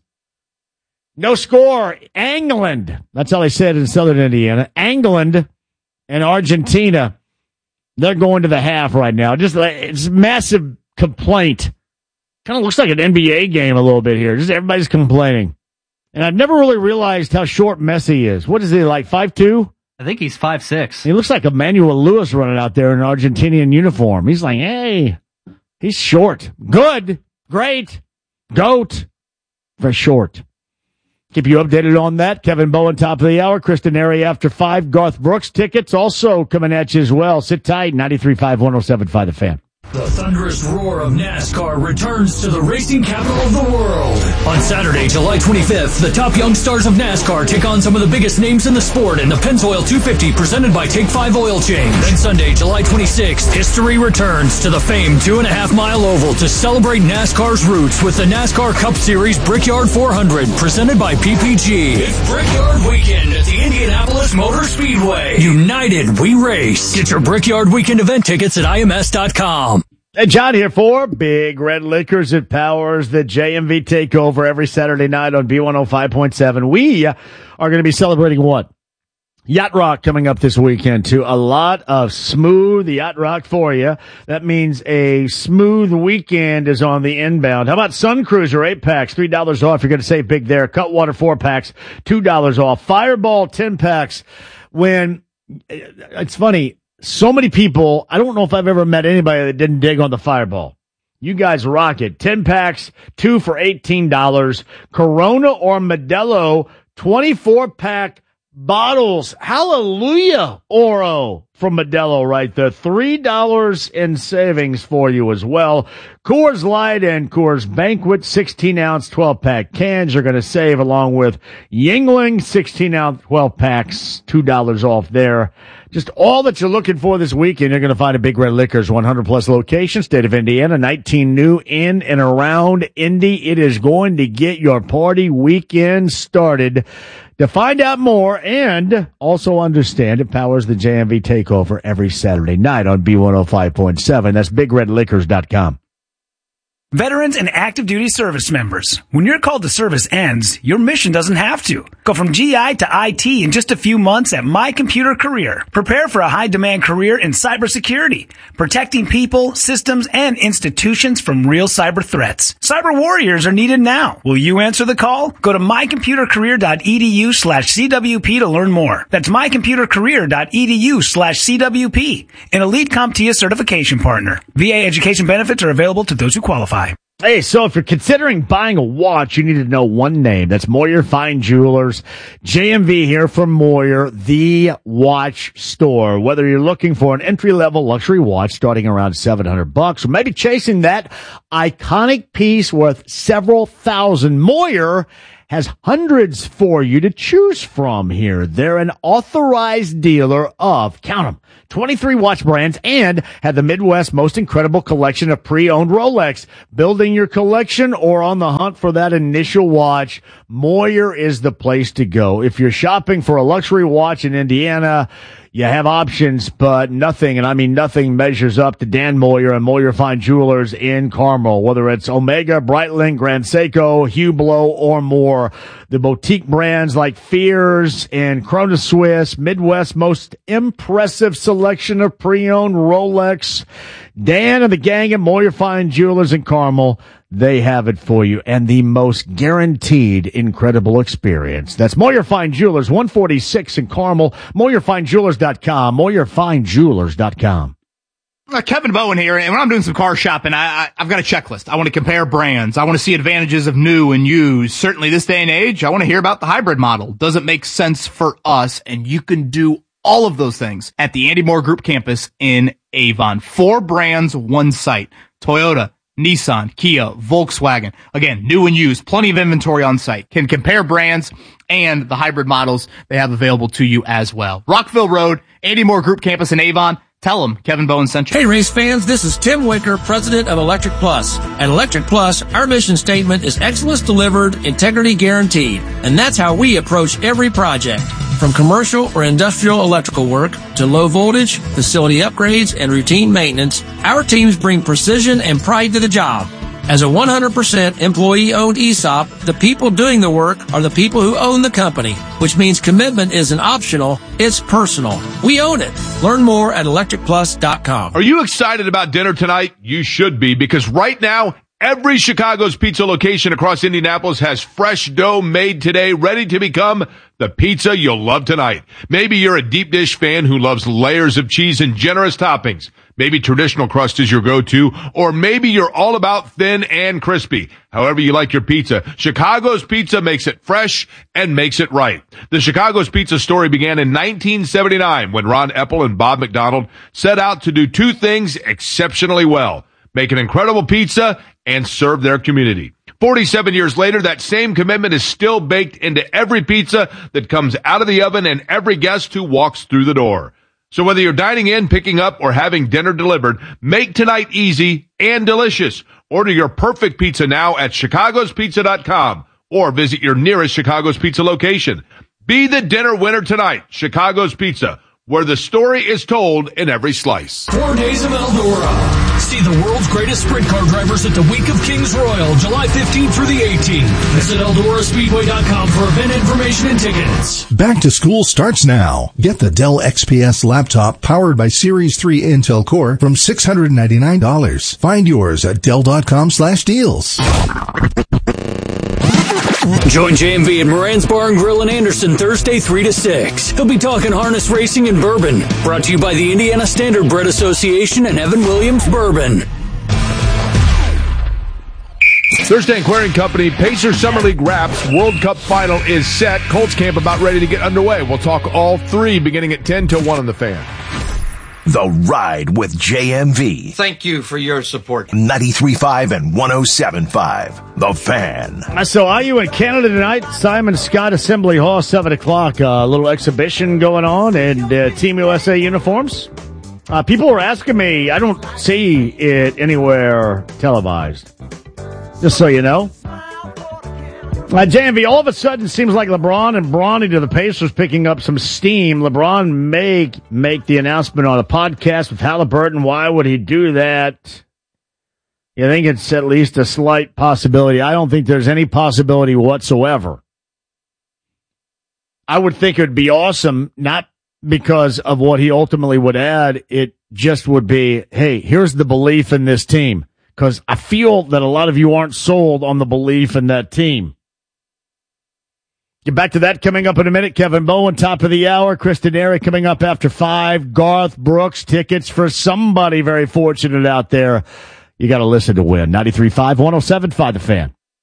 No score. England. That's how they say it in Southern Indiana. England and Argentina. They're going to the half right now. Just it's a massive complaint. Kind of looks like an N B A game a little bit here. Just everybody's complaining. And I've never really realized how short Messi is. What is he, like five two? I think he's five six. He looks like Emmanuel Lewis running out there in an Argentinian uniform. He's like, hey, he's short. Good. Great. Goat. Very short. Keep you updated on that. Kevin Bowen, top of the hour. Kristen Airy after five. Garth Brooks tickets also coming at you as well. Sit tight. ninety-three point five, one oh seven point five The Fan. The thunderous roar of NASCAR returns to the racing capital of the world. On Saturday, July twenty-fifth, the top young stars of NASCAR take on some of the biggest names in the sport in the Pennzoil two fifty presented by Take five Oil Change. Then Sunday, July twenty-sixth, history returns to the famed two and a half mile oval to celebrate NASCAR's roots with the NASCAR Cup Series Brickyard four hundred presented by P P G. It's Brickyard Weekend at the Indianapolis Motor Speedway. United, we race. Get your Brickyard Weekend event tickets at I M S dot com. Hey, John here for Big Red Liquors. It powers the J M V Takeover every Saturday night on B one oh five point seven. We are going to be celebrating what? Yacht Rock coming up this weekend, too. A lot of smooth Yacht Rock for you. That means a smooth weekend is on the inbound. How about Sun Cruiser, eight packs, three dollars off. You're going to save big there. Cutwater, four packs, two dollars off. Fireball, ten packs. When, it's funny. So many people, I don't know if I've ever met anybody that didn't dig on the Fireball. You guys rock it. ten packs, two for eighteen dollars. Corona or Modelo, twenty-four pack bottles. Hallelujah, Oro from Modelo right there. three dollars in savings for you as well. Coors Light and Coors Banquet, sixteen ounce, twelve pack cans. You're going to save along with Yuengling, sixteen ounce, twelve packs, two dollars off there. Just all that you're looking for this weekend, you're going to find at Big Red Liquors, one hundred plus locations, state of Indiana, nineteen new in and around Indy. It is going to get your party weekend started. To find out more and also understand, it powers the J M V Takeover every Saturday night on B one oh five point seven. That's big red liquors dot com. Veterans and active duty service members, when your call to service ends, your mission doesn't have to. Go from G I to I T in just a few months at My Computer Career. Prepare for a high-demand career in cybersecurity, protecting people, systems, and institutions from real cyber threats. Cyber warriors are needed now. Will you answer the call? Go to my computer career dot e d u slash c w p to learn more. That's my computer career dot e d u slash c w p. An Elite CompTIA certification partner. V A education benefits are available to those who qualify. Hey, so if you're considering buying a watch, you need to know one name. That's Moyer Fine Jewelers. J M V here from Moyer, the watch store. Whether you're looking for an entry-level luxury watch starting around seven hundred bucks, or maybe chasing that iconic piece worth several thousand, Moyer has hundreds for you to choose from here. They're an authorized dealer of, count them, twenty-three watch brands, and have the Midwest's most incredible collection of pre-owned Rolex. Building your collection or on the hunt for that initial watch, Moyer is the place to go. If you're shopping for a luxury watch in Indiana, you have options, but nothing, and I mean nothing, measures up to Dan Moyer and Moyer Fine Jewelers in Carmel. Whether it's Omega, Breitling, Grand Seiko, Hublot, or more, the boutique brands like Fears and Chrono Swiss, Midwest's most impressive selection of pre-owned Rolex. Dan and the gang at Moyer Fine Jewelers in Carmel, they have it for you, and the most guaranteed incredible experience. That's Moyer Fine Jewelers, one forty-six in Carmel, Moyer Fine Jewelers dot com, Moyer Fine Jewelers dot com. Uh, Kevin Bowen here, and when I'm doing some car shopping, I, I, I've got a checklist. I want to compare brands. I want to see advantages of new and used. Certainly this day and age, I want to hear about the hybrid model. Does it make sense for us? And you can do all of those things at the Andy Moore Group campus in Avon. Four brands, one site. Toyota, Nissan, Kia, Volkswagen. Again, new and used, plenty of inventory on site. Can compare brands and the hybrid models they have available to you as well. Rockville Road, Andy Moore Group Campus in Avon. Tell them Kevin Bowen sent you. Hey, race fans, this is Tim Wicker, president of Electric Plus. At Electric Plus, our mission statement is excellence delivered, integrity guaranteed. And that's how we approach every project. From commercial or industrial electrical work to low voltage, facility upgrades, and routine maintenance, our teams bring precision and pride to the job. As a one hundred percent employee-owned E S O P, the people doing the work are the people who own the company, which means commitment isn't optional, it's personal. We own it. Learn more at electric plus dot com. Are you excited about dinner tonight? You should be, because right now, every Chicago's Pizza location across Indianapolis has fresh dough made today, ready to become the pizza you'll love tonight. Maybe you're a deep dish fan who loves layers of cheese and generous toppings. Maybe traditional crust is your go-to, or maybe you're all about thin and crispy. However you like your pizza, Chicago's Pizza makes it fresh and makes it right. The Chicago's Pizza story began in nineteen seventy-nine when Ron Epple and Bob McDonald set out to do two things exceptionally well: make an incredible pizza and serve their community. forty-seven years later, that same commitment is still baked into every pizza that comes out of the oven and every guest who walks through the door. So whether you're dining in, picking up, or having dinner delivered, make tonight easy and delicious. Order your perfect pizza now at chicagos pizza dot com or visit your nearest Chicago's Pizza location. Be the dinner winner tonight. Chicago's Pizza, where the story is told in every slice. Four days of Eldora. See the world's greatest sprint car drivers at the Week of Kings Royal, July fifteenth through the eighteenth. Visit eldora speedway dot com for event information and tickets. Back to school starts now. Get the Dell X P S laptop powered by Series three Intel Core from six hundred ninety-nine dollars. Find yours at dell dot com slash deals. Join J M V at Moran's Bar and Grill in Anderson Thursday three to six. He'll be talking harness racing and bourbon. Brought to you by the Indiana Standard Bread Association and Evan Williams Bourbon. Thursday Aquarium Company, Pacers Summer League Wraps World Cup Final is set. Colts camp about ready to get underway. We'll talk all three beginning at ten till one on The Fan. The Ride with J M V. Thank you for your support. ninety-three point five and one oh seven point five. The Fan. So I U in Canada tonight, Simon Scott Assembly Hall, seven o'clock. A uh, little exhibition going on in uh, Team U S A uniforms. Uh, people were asking me, I don't see it anywhere televised. Just so you know. Uh, J M V, all of a sudden, it seems like LeBron and Bronny to the Pacers picking up some steam. LeBron may make the announcement on a podcast with Halliburton. Why would he do that? You think it's at least a slight possibility? I don't think there's any possibility whatsoever. I would think it would be awesome, not because of what he ultimately would add. It just would be, hey, here's the belief in this team. Because I feel that a lot of you aren't sold on the belief in that team. Get back to that coming up in a minute. Kevin Bowen, top of the hour. Kristen Airy coming up after five. Garth Brooks, tickets for somebody very fortunate out there. You got to listen to win. ninety-three point five, one oh seven point five, The Fan.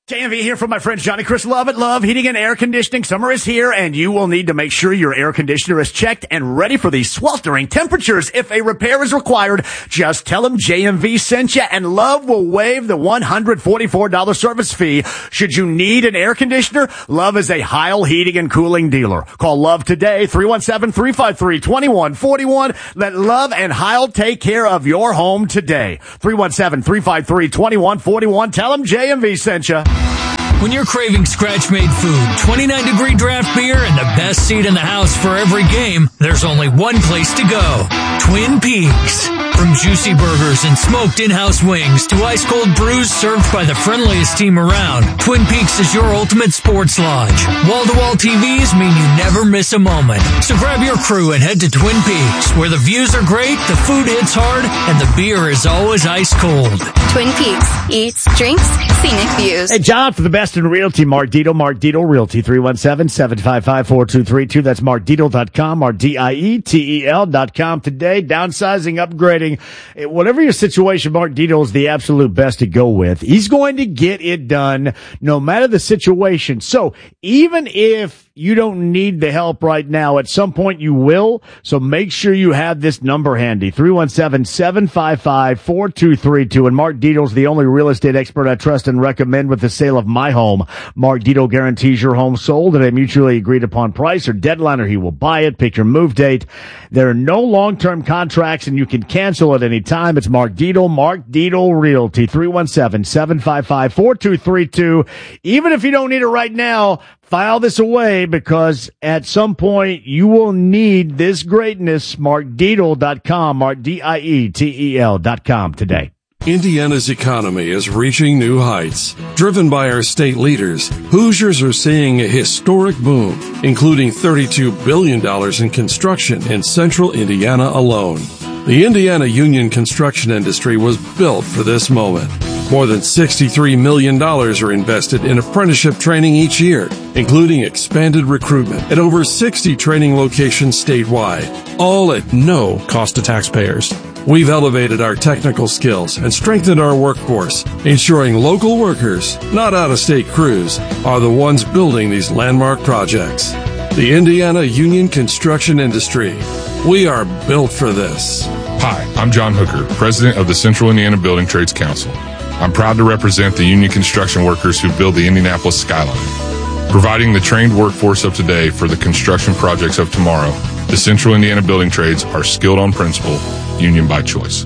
J M V here from my friends Johnny Chris Love at Love Heating and Air Conditioning. Summer is here, and you will need to make sure your air conditioner is checked and ready for these sweltering temperatures. If a repair is required, just tell them J M V sent you, and Love will waive the one hundred forty-four dollars service fee. Should you need an air conditioner, Love is a Heil Heating and Cooling dealer. Call Love today, three one seven, three five three, two one four one. Let Love and Heil take care of your home today. three one seven, three five three, two one four one. Tell them J M V sent you. When you're craving scratch-made food, twenty-nine degree draft beer, and the best seat in the house for every game, there's only one place to go. Twin Peaks. From juicy burgers and smoked in-house wings to ice-cold brews served by the friendliest team around, Twin Peaks is your ultimate sports lodge. Wall-to-wall T Vs mean you never miss a moment. So grab your crew and head to Twin Peaks, where the views are great, the food hits hard, and the beer is always ice-cold. Twin Peaks. Eats, drinks, scenic views. Hey, John, for the best in realty, Mark Dietel, Mark Dietel Realty, three one seven, seven five five, four two three two. That's mark dietel dot com, R D I E T E L dot com today. Downsizing, upgrading, whatever your situation, Mark Dietel is the absolute best to go with. He's going to get it done no matter the situation. So even if you don't need the help right now, at some point you will. So make sure you have this number handy, three one seven, seven five five, four two three two. And Mark Dietel's the only real estate expert I trust and recommend with the sale of my home. Mark Dietel guarantees your home sold at a mutually agreed upon price or deadline, or he will buy it. Pick your move date. There are no long-term contracts, and you can cancel at any time. It's Mark Dietel, Mark Dietel Realty, three one seven, seven five five, four two three two. Even if you don't need it right now, file this away, because at some point you will need this greatness. mark dietel dot com, Mark D I E T E L dot com today. Indiana's economy is reaching new heights. Driven by our state leaders, Hoosiers are seeing a historic boom, including thirty-two billion dollars in construction in central Indiana alone. The Indiana union construction industry was built for this moment. More than sixty-three million dollars are invested in apprenticeship training each year, including expanded recruitment at over sixty training locations statewide, all at no cost to taxpayers. We've elevated our technical skills and strengthened our workforce, ensuring local workers, not out-of-state crews, are the ones building these landmark projects. The Indiana union construction industry. We are built for this. Hi, I'm John Hooker, president of the Central Indiana Building Trades Council. I'm proud to represent the union construction workers who build the Indianapolis skyline. Providing the trained workforce of today for the construction projects of tomorrow, the Central Indiana Building Trades are skilled on principle, union by choice.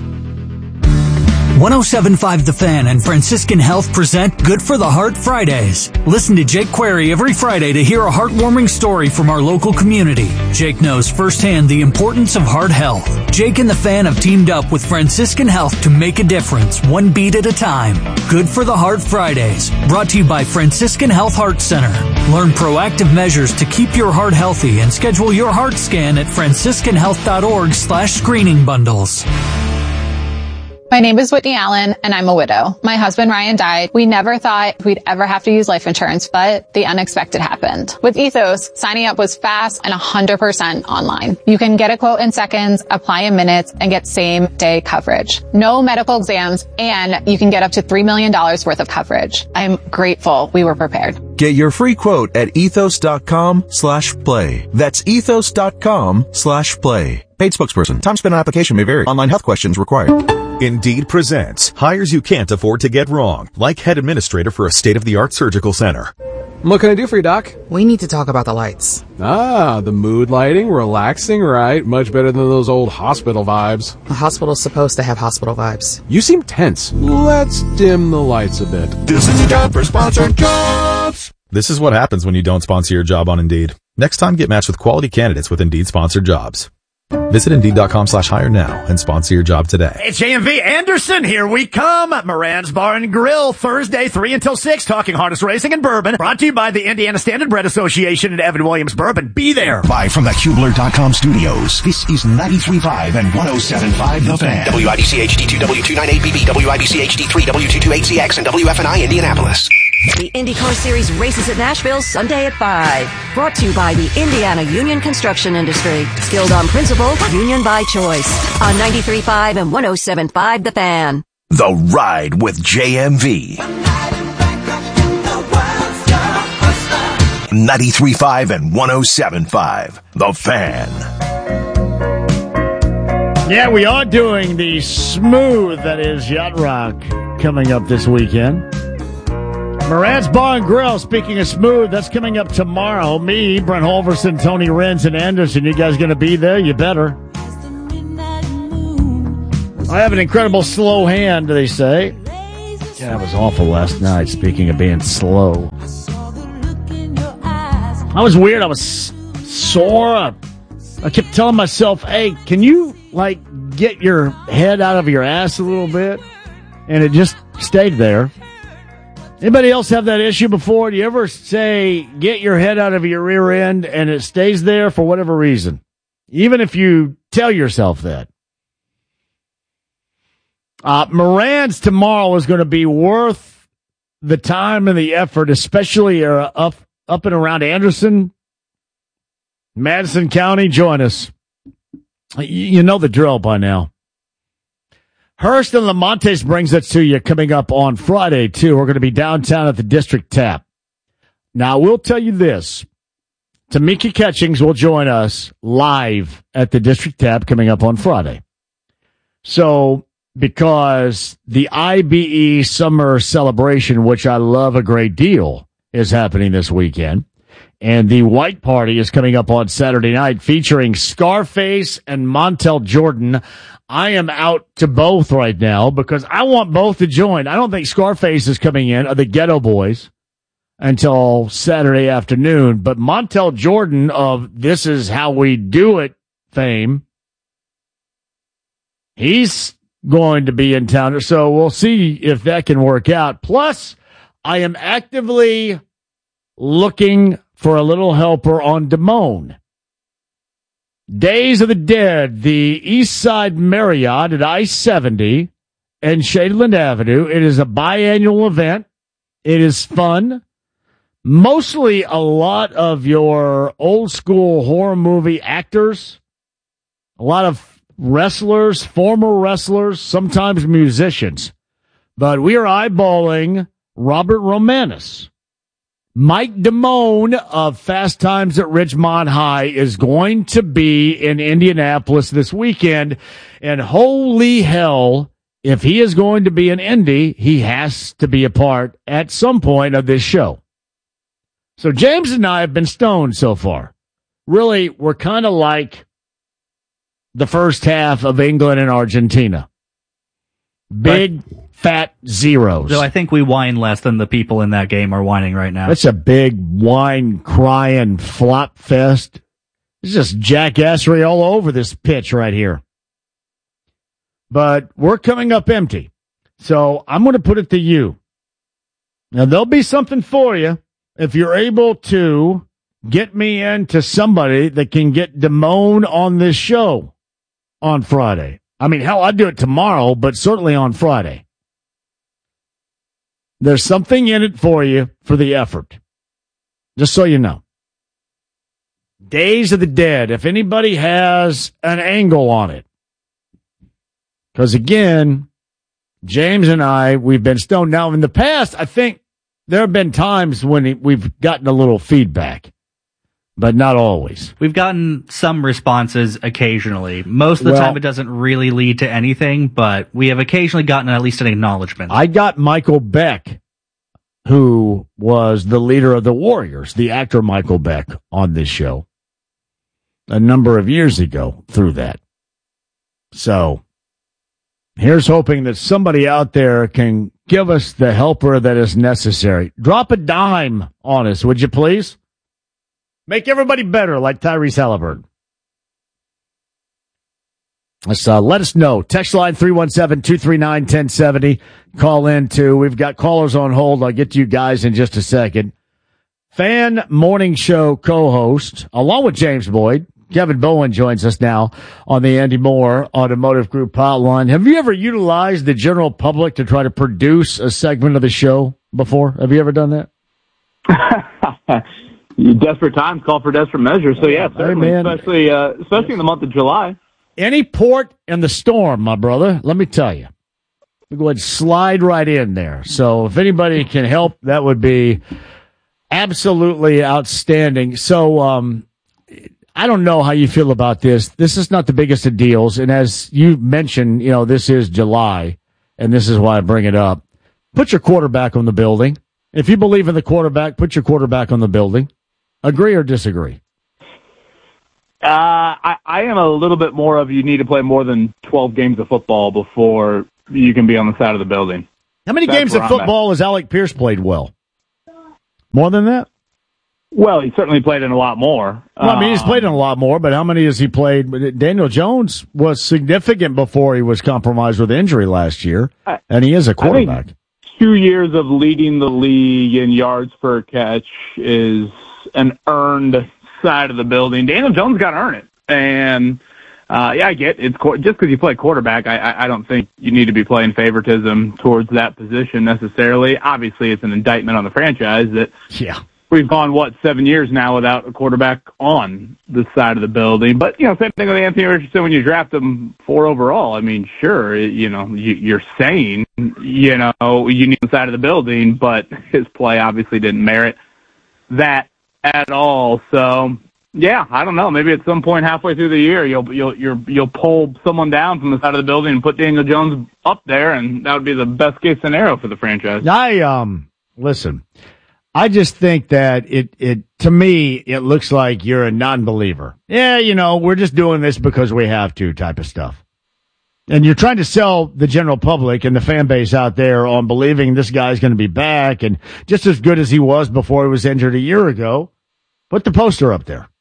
one oh seven point five The Fan and Franciscan Health present Good for the Heart Fridays. Listen to Jake Query every Friday to hear a heartwarming story from our local community. Jake knows firsthand the importance of heart health. Jake and The Fan have teamed up with Franciscan Health to make a difference, one beat at a time. Good for the Heart Fridays, brought to you by Franciscan Health Heart Center. Learn proactive measures to keep your heart healthy and schedule your heart scan at franciscan health dot org slash screening bundles. My name is Whitney Allen, and I'm a widow. My husband, Ryan, died. We never thought we'd ever have to use life insurance, but the unexpected happened. With Ethos, signing up was fast and one hundred percent online. You can get a quote in seconds, apply in minutes, and get same-day coverage. No medical exams, and you can get up to three million dollars worth of coverage. I'm grateful we were prepared. Get your free quote at ethos dot com slash play. That's ethos dot com slash play. Paid spokesperson. Time spent on application may vary. Online health questions required. Indeed presents hires you can't afford to get wrong, like head administrator for a state-of-the-art surgical center. What can I do for you, Doc? We need to talk about the lights. Ah, the mood lighting, relaxing, right? Much better than those old hospital vibes. A hospital's supposed to have hospital vibes. You seem tense. Let's dim the lights a bit. This is the time for sponsored jobs. This is what happens when you don't sponsor your job on Indeed. Next time, get matched with quality candidates with Indeed sponsored jobs. Visit Indeed dot com slash hire now and sponsor your job today. It's J M V Anderson. Here we come. Moran's Bar and Grill, Thursday, three until six, talking harness racing and bourbon. Brought to you by the Indiana Standard Bread Association and Evan Williams Bourbon. Be there. Live from the Hubler dot com studios, this is ninety-three point five and one oh seven point five The Fan. W I B C H D two, W two ninety-eight B B, W I B C H D three, W twenty-two H C X, and W F N I Indianapolis. The IndyCar Series races at Nashville Sunday at five. Brought to you by the Indiana Union Construction Industry. Skilled on principle, union by choice. On ninety-three point five and one oh seven point five The Fan. The Ride with J M V. ninety-three point five and one oh seven point five. The Fan. Yeah, we are doing the Smooth, that is Yacht Rock, coming up this weekend. Moran's Bar and Grill, speaking of Smooth, that's coming up tomorrow. Me, Brent Holverson, Tony Renz, and Anderson. You guys going to be there? You better. I have an incredible slow hand, they say. Yeah, it was awful last night, speaking of being slow. I was weird. I was sore. I kept telling myself, hey, can you, like, get your head out of your ass a little bit? And it just stayed there. Anybody else have that issue before? Do you ever say, get your head out of your rear end, and it stays there for whatever reason? Even if you tell yourself that. Uh, Moran's tomorrow is going to be worth the time and the effort, especially uh, up, up and around Anderson, Madison County. Join us. You know the drill by now. Hearst and Lamontes brings it to you coming up on Friday, too. We're going to be downtown at the District Tap. Now, we'll tell you this. Tamika Catchings will join us live at the District Tap coming up on Friday. So, because the I B E Summer Celebration, which I love a great deal, is happening this weekend. And the White Party is coming up on Saturday night featuring Scarface and Montel Jordan. I am out to both right now because I want both to join. I don't think Scarface is coming in, or the Ghetto Boys, until Saturday afternoon. But Montel Jordan of This Is How We Do It fame, he's going to be in town. So we'll see if that can work out. Plus, I am actively looking for a little helper on Damone. Days of the Dead, the East Side Marriott at I seventy and Shadeland Avenue. It is a biannual event. It is fun. Mostly a lot of your old school horror movie actors. A lot of wrestlers, former wrestlers, sometimes musicians. But we are eyeballing Robert Romanus. Mike Damone of Fast Times at Ridgemont High is going to be in Indianapolis this weekend. And holy hell, if he is going to be in Indy, he has to be a part at some point of this show. So James and I have been stoned so far. Really, we're kind of like the first half of England and Argentina. Big, but, fat zeros. So I think we whine less than the people in that game are whining right now. That's a big whine, crying flop fest. It's just jackassery all over this pitch right here. But we're coming up empty. So I'm going to put it to you. Now, there'll be something for you if you're able to get me into somebody that can get Damone on this show on Friday. I mean, hell, I'd do it tomorrow, but certainly on Friday. There's something in it for you for the effort. Just so you know. Days of the Dead, if anybody has an angle on it. Because again, James and I, we've been stoned. Now, in the past, I think there have been times when we've gotten a little feedback. But not always. We've gotten some responses occasionally. Most of the well, time it doesn't really lead to anything, but we have occasionally gotten at least an acknowledgement. I got Michael Beck, who was the leader of the Warriors, the actor Michael Beck, on this show a number of years ago through that. So here's hoping that somebody out there can give us the helper that is necessary. Drop a dime on us, would you please? Make everybody better like Tyrese Halliburton. Let's, uh, let us know. Text line three one seven, two three nine, one zero seven zero. Call in, too. We've got callers on hold. I'll get to you guys in just a second. Fan Morning Show co-host, along with James Boyd, Kevin Bowen joins us now on the Andy Moore Automotive Group hotline. Have you ever utilized the general public to try to produce a segment of the show before? Have you ever done that? Desperate times call for desperate measures. So yeah, certainly, hey, especially uh, especially in the month of July. Any port in the storm, my brother. Let me tell you. We go ahead and slide right in there. So if anybody can help, that would be absolutely outstanding. So, um, I don't know how you feel about this. This is not the biggest of deals. And as you mentioned, you know, this is July, and this is why I bring it up. Put your quarterback on the building. If you believe in the quarterback, put your quarterback on the building. Agree or disagree? Uh, I, I am a little bit more of you need to play more than twelve games of football before you can be on the side of the building. How many That's games of football has Alec Pierce played well? More than that? Well, he certainly played in a lot more. Well, I mean, he's played in a lot more, but how many has he played? Daniel Jones was significant before he was compromised with injury last year, and he is a quarterback. I think two years of leading the league in yards per catch is an earned side of the building. Daniel Jones got to earn it. And, uh, yeah, I get it. It's just because you play quarterback, I, I, I don't think you need to be playing favoritism towards that position necessarily. Obviously, it's an indictment on the franchise that yeah. we've gone, what, seven years now without a quarterback on the side of the building. But, you know, same thing with Anthony Richardson when you draft him four overall. I mean, sure, you know, you, you're saying, you know, you need the side of the building, but his play obviously didn't merit that at all. So, yeah, I don't know. Maybe at some point halfway through the year, you'll you'll you'll you'll pull someone down from the side of the building and put Daniel Jones up there, and that would be the best case scenario for the franchise. I um listen. I just think that it it to me it looks like you're a non-believer. Yeah, you know, we're just doing this because we have to type of stuff. And you're trying to sell the general public and the fan base out there on believing this guy's going to be back and just as good as he was before he was injured a year ago. Put the poster up there.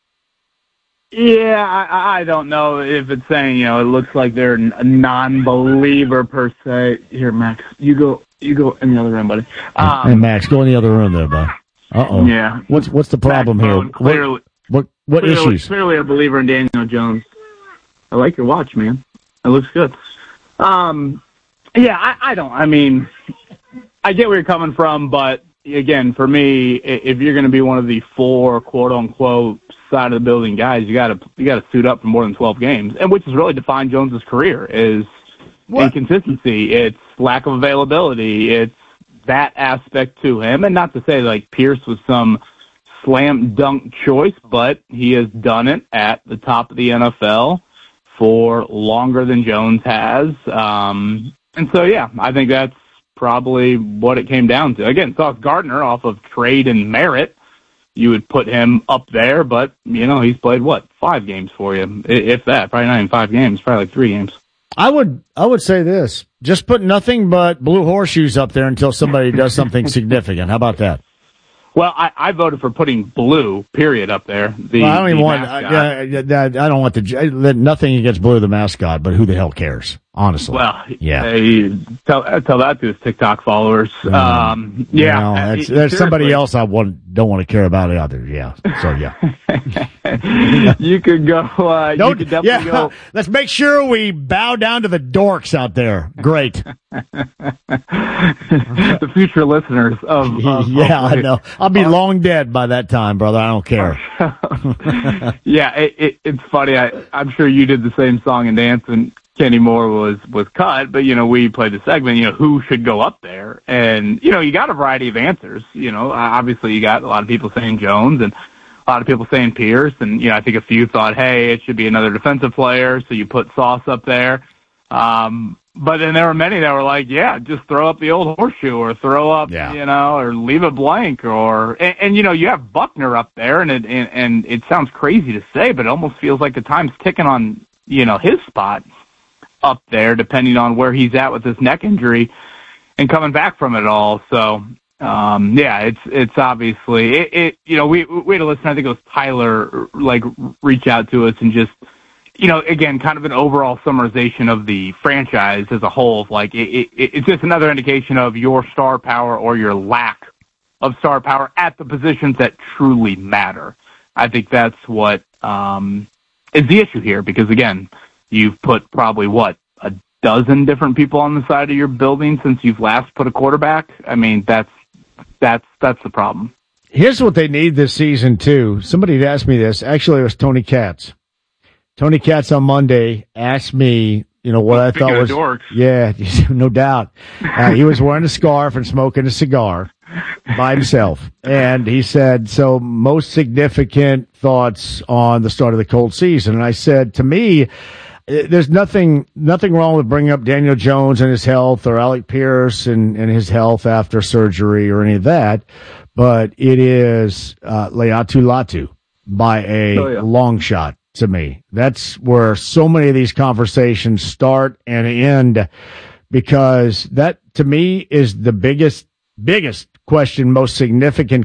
Yeah, I, I don't know if it's saying, you know, it looks like they're a non-believer per se. Here, Max, you go you go in the other room, buddy. Um, hey, Max, go in the other room there, bud. Uh-oh. Yeah. What's what's the problem Max here? Bone, clearly, what what, what clearly, issues? Clearly a believer in Daniel Jones. I like your watch, man. It looks good. Um, yeah, I, I don't. I mean, I get where you're coming from, but again, for me, if you're going to be one of the four quote unquote side of the building guys, you got to you got to suit up for more than twelve games, and which has really defined Jones's career is what? Inconsistency. It's lack of availability. It's that aspect to him, and not to say like Pierce was some slam dunk choice, but he has done it at the top of the N F L for longer than Jones has. Um, and so, yeah, I think that's probably what it came down to. Again, Sauce Gardner off of trade and merit, you would put him up there, but, you know, he's played, what, five games for you, if that. Probably not even five games, probably like three games. I would I would say this. Just put nothing but blue horseshoes up there until somebody does something significant. How about that? Well, I, I voted for putting blue, period, up there. The, well, I don't even the want. I, I, I don't want the nothing against Blue the mascot, but who the hell cares? Honestly, well, yeah. Uh, tell tell that to his TikTok followers. Um, um, yeah, no, that's, there's somebody else I want, don't want to care about it either. Yeah, so yeah. You could go. Uh, you could definitely yeah, go. Let's make sure we bow down to the dorks out there. Great. The future listeners of, of yeah, of, I know. I'll be long dead by that time, brother. I don't care. yeah, it, it, it's funny. I, I'm sure you did the same song and dance when Kenny Moore was was cut, but you know we played the segment. You know who should go up there, and you know you got a variety of answers. You know, obviously you got a lot of people saying Jones and a lot of people saying Pierce, and you know I think a few thought, hey, it should be another defensive player, so you put Sauce up there. Um, But then there were many that were like, yeah, just throw up the old horseshoe or throw up, yeah. you know, or leave it blank or, and, and you know, you have Buckner up there and it, and, and it sounds crazy to say, but it almost feels like the time's ticking on, you know, his spot up there, depending on where he's at with his neck injury and coming back from it all. So, um, yeah, it's, it's obviously it, it, you know, we, we had a listener, I think it was Tyler, like reach out to us and just, you know, again, kind of an overall summarization of the franchise as a whole. Like, it, it, it's just another indication of your star power or your lack of star power at the positions that truly matter. I think that's what um, is the issue here because, again, you've put probably, what, a dozen different people on the side of your building since you've last put a quarterback? I mean, that's that's that's the problem. Here's what they need this season, too. Somebody had asked me this. Actually, it was Tony Katz. Tony Katz on Monday asked me, you know, what well, I thought was, dorks. yeah, no doubt. Uh, he was wearing a scarf and smoking a cigar. by himself. And he said, so most significant thoughts on the start of the cold season. And I said, to me, there's nothing nothing wrong with bringing up Daniel Jones and his health or Alec Pierce and, and his health after surgery or any of that. But it is uh, Laiatu Latu by a oh, yeah. long shot to me. That's where so many of these conversations start and end, because that, to me, is the biggest, biggest question, most significant